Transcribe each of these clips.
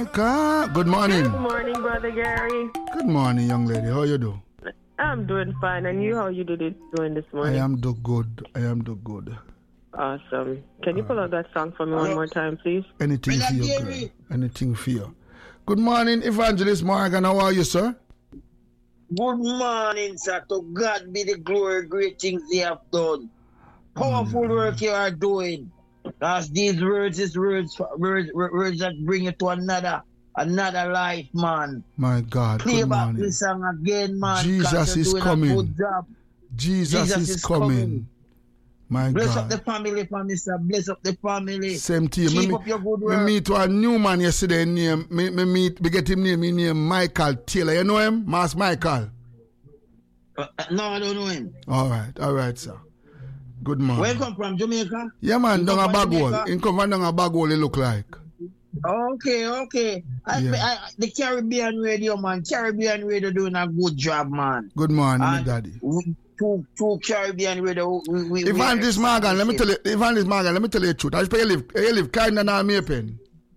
Good morning. Good morning, Brother Gary. Good morning, young lady. How you do? I'm doing fine. And you, how you doing this morning? I am do good. Awesome. Can you pull out that song for me one more time, please? Anything for you, girl. Anything for you. Good morning, Evangelist Morgan. How are you, sir? Good morning, sir. To God be the glory, great things He have done. Powerful work you are doing. As these words that bring you to another life, man. My God, play good back morning. this song again, man. Jesus is coming. A good job. Jesus is coming. My Bless God. up the family, sir. Bless up the family. Same to you. Keep up your good work. Me meet a new man yesterday named, me get him named Michael Taylor. You know him? Mass Michael? No, I don't know him. All right, sir. Good morning. Where you come from, Jamaica? Yeah, man, down a Bagwell. In come from down a Bagwell, it look like. Okay. The Caribbean Radio, man. Caribbean Radio doing a good job, man. Good morning, my daddy. Two Caribbean Radio. Evangelist Morgan, let me tell you the truth. I you live kind of near Mapen.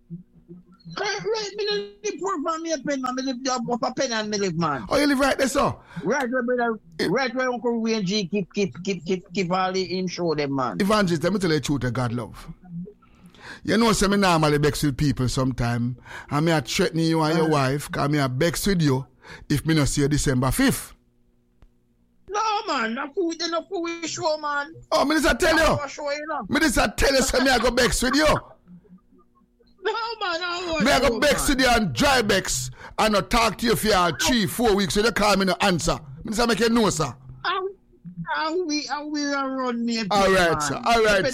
I live from Mapen, man. I live up a pen and me live, man. Oh, you live right there, sir? Right where Uncle Wayne G keep all the him show them, man. Evangelist, let me tell you the truth of God love. You know, so me normally vex with people sometime. And me a threaten you and your wife, because me a vex with you if me not see you December 5th. No, man. Not for we show, man. Oh, me just tell you. Me just tell you, so me I go vex with you. No, man. Me I go vex with you and dry vex and not talk to you for 3-4 weeks. So you call me no answer. Me just make you know, sir. And we run me. All right, sir. I want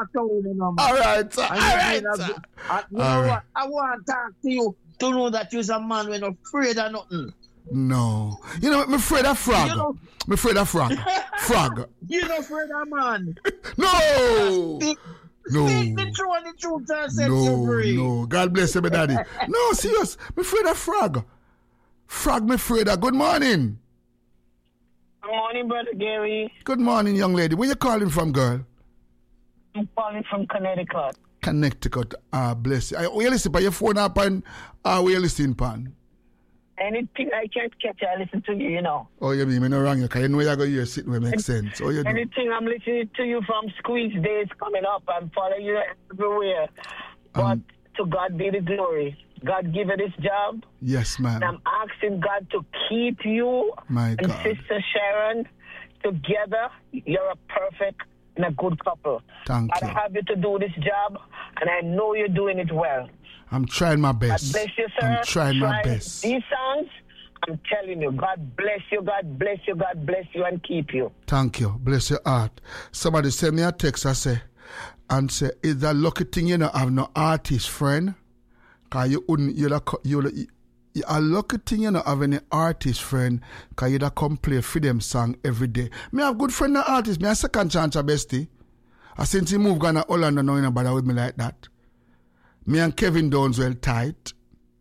to talk to you to know that you're a man when afraid of nothing. No. You know, I'm afraid of frog. I'm afraid of frog. Frog. You're not afraid of man. No. No. Speak the truth and set you free. No. God bless you, my daddy. No, serious. I'm afraid of frog. Frog, I'm afraid of. Good morning. Good morning, Brother Gary. Good morning, young lady. Where you calling from, girl? I'm calling from Connecticut. Connecticut. Bless you. Where you listen? By your phone up and where you listening, pan? Anything I can't catch, I listen to you, you know. Oh, you mean me no wrong? Because you know you're going to hear sit where makes sense. Oh, you do. Anything I'm listening to you from Squeeze Days coming up. I'm following you everywhere. But to God be the glory. God give you this job. Yes, ma'am. And I'm asking God to keep you and Sister Sharon together. You're a perfect and a good couple. Thank you. I have you to do this job, and I know you're doing it well. I'm trying my best. God bless you, sir. I'm trying my best. These songs, I'm telling you, God bless you, God bless you, God bless you, and keep you. Thank you. Bless your heart. Somebody send me a text, is that lucky thing you don't have no artist friend? Because you're a lucky thing you don't have any artist friend, because you don't come play for them song every day. Me have good friend and artist. Me a second chance a bestie. Since he moved Ghana Orlando, no one bother with me like that. Me and Kevin Downswell tight.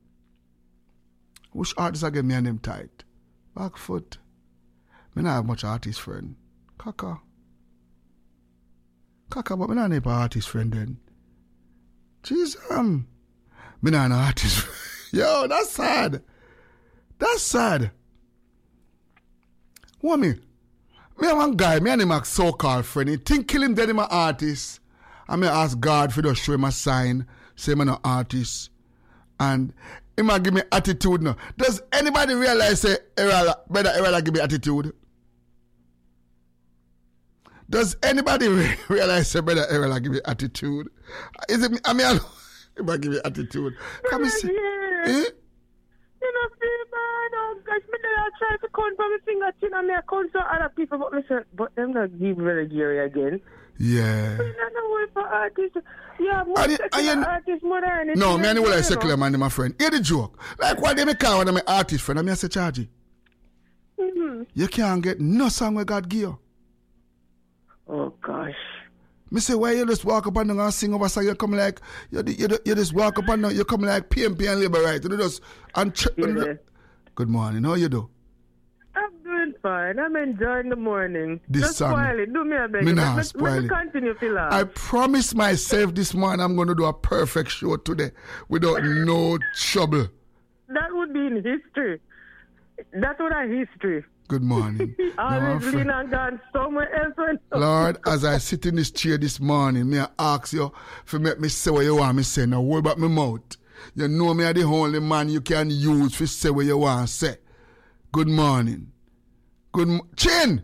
Which artist again me and them tight? Backfoot. Me not have much artist friend. Kaka, but me not have an artist friend then. Jeez, me not an artist friend. Yo, that's sad. That's sad. What me have one guy, me and him a so-called friend. He think kill him dead him an artist. And me ask God for to show him a sign, say I'm an artist. And he might give me attitude now. Does anybody realize say Brother Errol give me attitude? Does anybody realize say Brother Errol give me attitude? Is it me? I mean, he might give me attitude. Come and see. You know, man, gosh, me I try to count from my finger chin and me I count to other people, but them not give Brother Gary again. Yeah. But not no way for artists. Yeah, more secular artists more than anything. No, me anyway like secular man, my friend. Hear the joke. Like why they make call when I'm an artist friend, I say charge. You can't get no song where God give you. Oh gosh. Me say why you just walk up and down sing over song, you come like you just walk up and down, you come like PMP and Labor Right. You just and Good morning, how you do? I'm doing fine. I'm enjoying the morning. This Just song. spoil it. Do me a beg. Me nah Let spoil me it. continue to laugh. I promised myself this morning I'm going to do a perfect show today without no trouble. That would be in history. That would have history. Good morning. Always No, lean and gone somewhere else. Lord, as I sit in this chair this morning, me I ask you to make me say what you want me say. Now, what about my mouth? You know me are the only man you can use to say what you want to say. Good morning. Chin!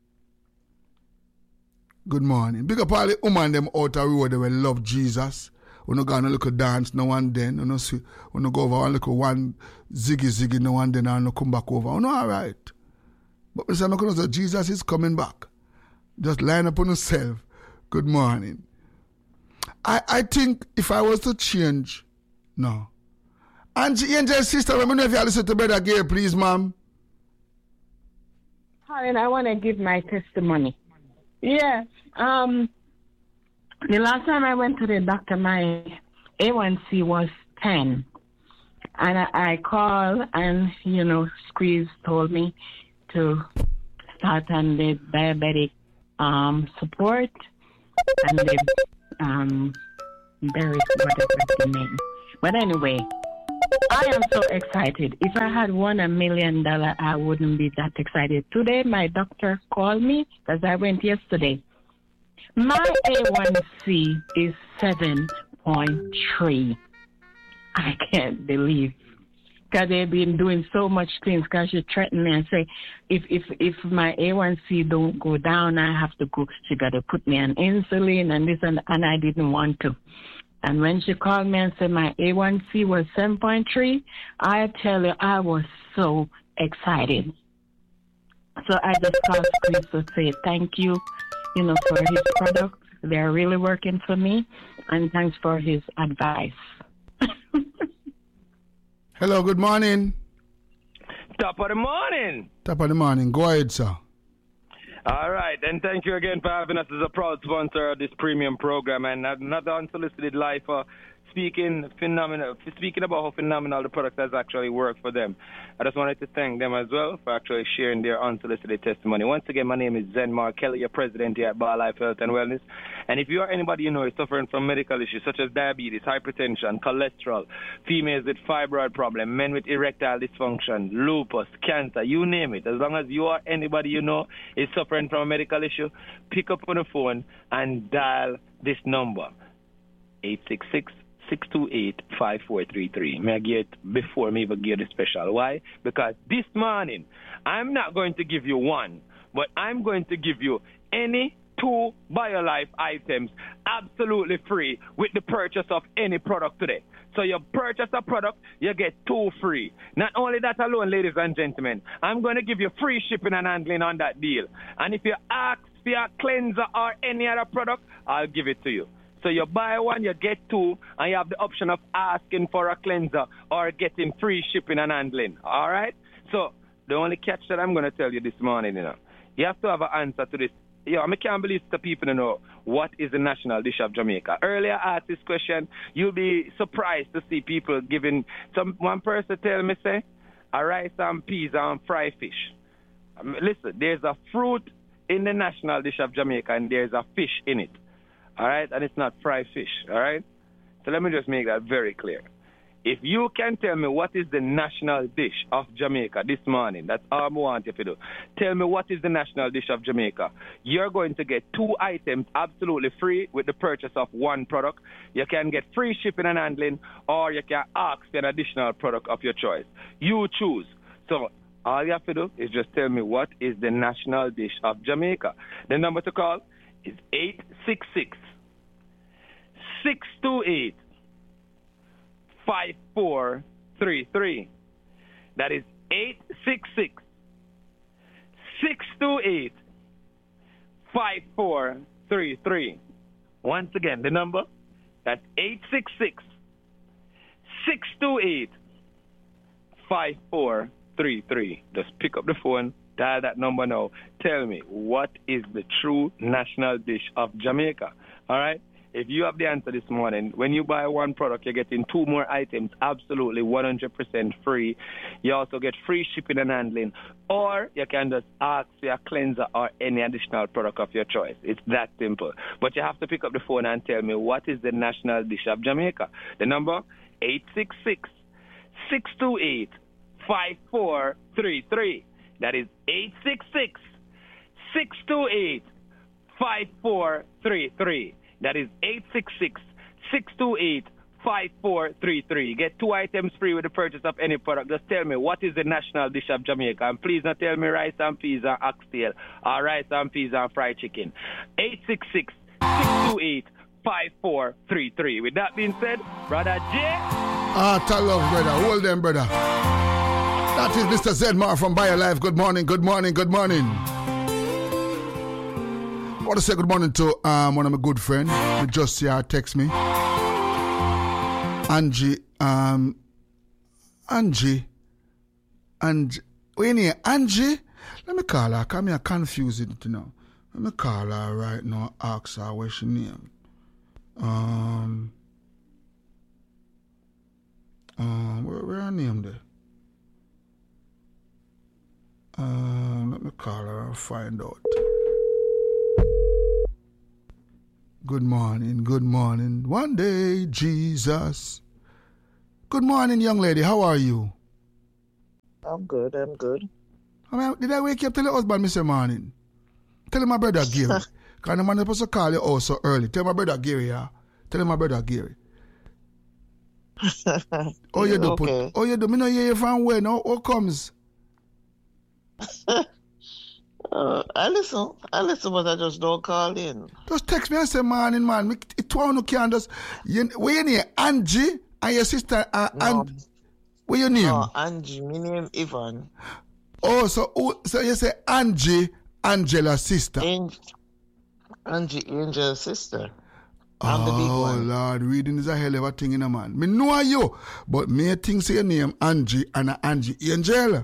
Good morning. Big up all the women them out the road they will love Jesus. We no go on a little dance now and then. We no go over a little one ziggy now and then and no come back over. We no all right. But Mr. McConnell, Jesus is coming back. Just line up on yourself. Good morning. I think if I was to change, no. Angie Angel's sister, let me know if you listen to Brother Gay, please, ma'am. Hi, and I want to give my testimony. Yeah. The last time I went to the doctor, my A1C was 10. And I called and, Squeeze told me to start on the diabetic support and the berries, whatever the name. But anyway, I am so excited. If I had won $1 million, I wouldn't be that excited. Today, my doctor called me because I went yesterday. My A1C is 7.3. I can't believe. Because they've been doing so much things. Because she threatened me and say, if my A1C don't go down, I have to go. She got to put me on insulin and this and I didn't want to. And when she called me and said my A1C was 7.3, I tell you, I was so excited. So I just called Squeeze to say thank you, for his products. They're really working for me. And thanks for his advice. Hello, good morning. Top of the morning. Top of the morning. Go ahead, sir. All right, and thank you again for having us as a proud sponsor of this premium program and another unsolicited life for speaking about how phenomenal the product has actually worked for them. I just wanted to thank them as well for actually sharing their unsolicited testimony. Once again, my name is Zen Mark Kelly, your president here at Bar Life Health and Wellness. And if you are anybody you know is suffering from medical issues such as diabetes, hypertension, cholesterol, females with fibroid problem, men with erectile dysfunction, lupus, cancer, you name it, as long as you are anybody you know is suffering from a medical issue, pick up on the phone and dial this number, 866-628-5433. May I get it before me even get the special? Why? Because this morning, I'm not going to give you one, but I'm going to give you any 2 BioLife items absolutely free with the purchase of any product today. So you purchase a product, you get 2 free. Not only that alone, ladies and gentlemen, I'm going to give you free shipping and handling on that deal. And if you ask for a cleanser or any other product, I'll give it to you. So you buy one, you get 2, and you have the option of asking for a cleanser or getting free shipping and handling. All right? So the only catch that I'm going to tell you this morning, you have to have an answer to this. I can't believe the people know what is the national dish of Jamaica. Earlier I asked this question, you'll be surprised to see people giving. One person tell me, say, a rice and peas and fried fish. Listen, there's a fruit in the national dish of Jamaica and there's a fish in it. All right? And it's not fried fish. All right? So let me just make that very clear. If you can tell me what is the national dish of Jamaica this morning, that's all I want you to do. Tell me what is the national dish of Jamaica. You're going to get 2 items absolutely free with the purchase of 1 product. You can get free shipping and handling, or you can ask for an additional product of your choice. You choose. So all you have to do is just tell me what is the national dish of Jamaica. The number to call is 866-628-5433. That is 866-628-5433. Once again, the number, that's 866-628-5433. Just pick up the phone, dial that number now. Tell me, what is the true national dish of Jamaica? All right? if you have the answer this morning, when you buy one product, you're getting 2 more items absolutely 100% free. You also get free shipping and handling. Or you can just ask for a cleanser or any additional product of your choice. It's that simple. But you have to pick up the phone and tell me what is the national dish of Jamaica. The number, 866-628-5433. That is 866-628-5433. That is 866-628-5433. Get 2 items free with the purchase of any product. Just tell me what is the national dish of Jamaica. And please not tell me rice and peas and oxtail or rice and peas and fried chicken. 866-628-5433. With that being said, Brother J. Tell love, brother. Hold them, brother. That is Mr. Zedmar from BioLife. Good morning, good morning, good morning. I want to say good morning to one of my good friends. Who just here text me. Angie. When you Angie, let me call her. Come here, confuse it now. Let me call her right now. Ask her what's she name. Where her name there? Let me call her and find out. Good morning, good morning. One day, Jesus. Good morning, young lady. How are you? I'm good. Did I wake you up till your husband, Mr. Morning? Tell him my brother Gary. Because the man is supposed to call you all so early. Tell my brother Gary, yeah? Tell him my brother Gary. Oh, you do okay. Oh, you do. Me no hear you from where now? What comes? I listen, but I just don't call in. Just text me and say, morning, man. It's one who can just. Where you name? Angie and your sister. No. Where your name? No, Angie. My name Ivan. Oh, so you say Angie, Angela's sister. Angie, Angel's sister. I'm the big one. Oh, Lord, reading is a hell of a thing in a man. Me know you, but me think say your name Angie and Angie Angela.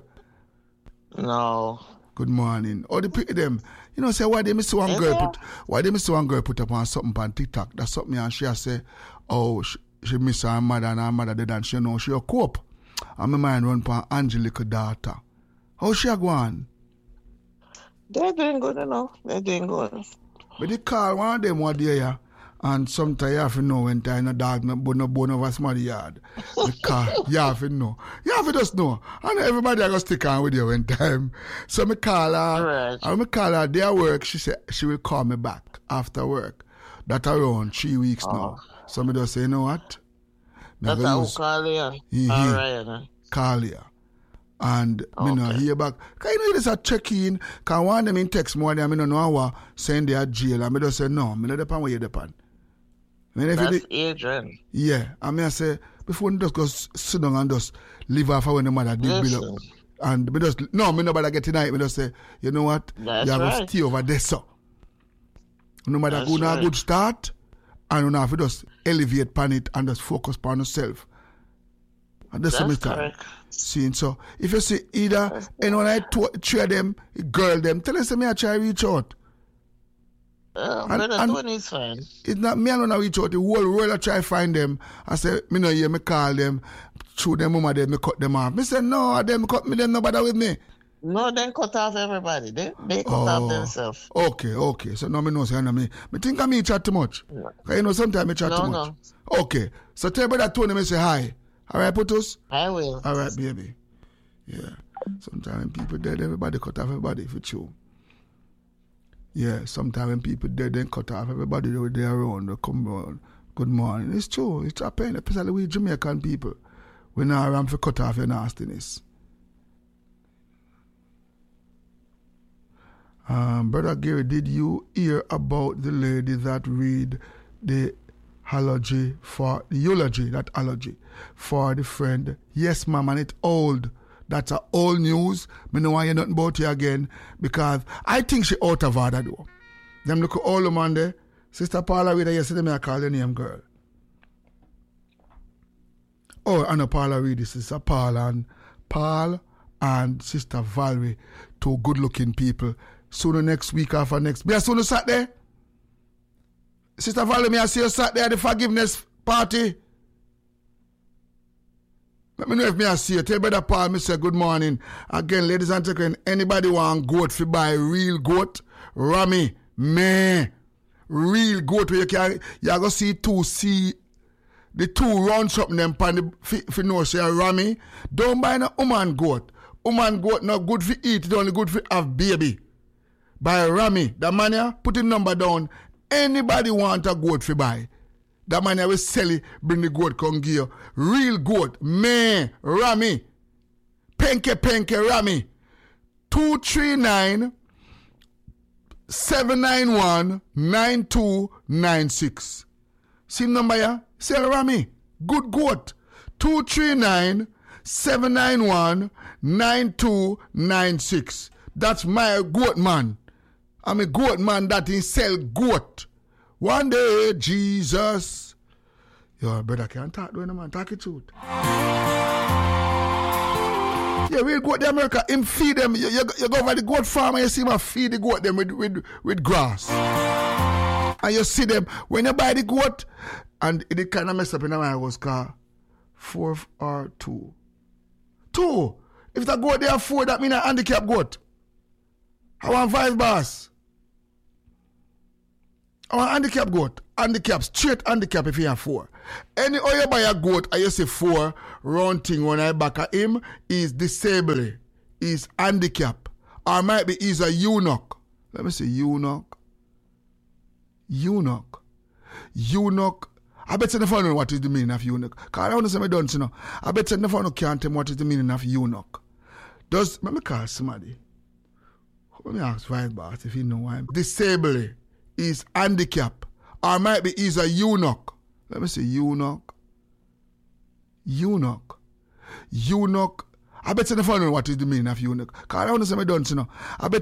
No. Good morning. Oh, the pity them. You know, say why they miss one girl put up on something on TikTok. That's something and she say, oh, she miss her mother and her mother dead and she know she a cope. And my mind run for Angelica daughter. How she a go on? They're doing good enough. They're doing good. But they call one of them one day, yeah. And sometimes you have to know when time a dog no bone over somebody's yard. Because you have to know. You have to just know. And everybody are going to stick on with you when time. So I call her. Right. And I call her day at work. She said she will call me back after work. That around 3 weeks now. So I just say, you know what? That's how call you. All right. Call you. And me no hear back. Because you know this a check-in. Because one of them in text more than I don't know how saying they are jail. And I just say, no, I don't depend where you depend. That's Adrian. Yeah, I mean I say before we just go sit down and just live off when the mother did build up. And me just me nobody get tonight, me just say, you know what? That's you have right. to stay over there, so. No matter go a good start, and you have to just elevate pan it and just focus on yourself. And that's correct. See, so if you see either anyone I try them, girl them, tell us me I try reach out. Brother Tony is fine. It's not me alone I reach out. The whole world I try find them. I say, me no hear me call them, through them mama them, me cut them off. Me say, no, them cut me, them no bother with me. No, then cut off everybody. They cut off themselves. Okay. So now me know say me think I me chat too much. No. Cause you know sometimes me chat too much. No. Okay. So tell brother Tony me say hi. Alright, Putus? I will. Alright, baby. Yeah. Sometimes when people dead, everybody cut off everybody for you. Yeah, sometimes when people dead, then cut off everybody they were there around, they come around. Good morning. It's true. It's happening, especially with Jamaican people. We now around for cut off your nastiness. Brother Gary, did you hear about the lady that read the eulogy for the friend? Yes, ma'am, and it's old. That's a old news. Me no want hear nothing about you again because I think she out of order though. Them look at all the man there. Sister Paula Reed, yesterday me I call your name, girl. Oh, I know Paula Reed, this is Paul and Sister Valerie, two good looking people. Sooner next week after next. Be as soon as Saturday. Sister Valerie, I see you sat there at the forgiveness party. Let me know if I see you. Tell Brother Paul, me say good morning. Again, ladies and gentlemen, anybody want goat fi buy real goat? Rami, man. Real goat where you go see the two round something them pan the fi know say Rami. Don't buy no woman goat. Woman goat not good for eat, it only good for have baby. Buy Rami. The man here, put the number down. Anybody want a goat fi buy? That man will sell it, bring the goat, come give you. Real goat, man, Rami. Penke, Rami. 239-791-9296. See number here? Sell Rami. Good goat. 239-791-9296. That's my goat man. I'm a goat man that he sell goat. One day, Jesus. Your brother can't talk to no man. Talk it truth. Yeah, we'll go to America. Him feed them. You go over the goat farm and you see him feed the goat them with grass. And you see them. When you buy the goat, and it kind of messed up in my house car. 4 or 2. 2. If the goat there 4, that means a handicap goat. I want 5 bars. Our handicap goat, straight handicap if you have 4. Any or you buy a goat and you say 4, round thing when I back at him is disabled, is handicap, or might be is a eunuch. Let me say eunuch. I bet you never know what is the meaning of eunuch. Because I want to say I don't know. I bet you never know can't tell me what is the meaning of eunuch. Let me call somebody. Let me ask 5 bars if you know why. Disabled. Is handicap, or might be is a eunuch. Let me say eunuch. I bet you never know what is the meaning of eunuch. Because I want to say I don't know. I bet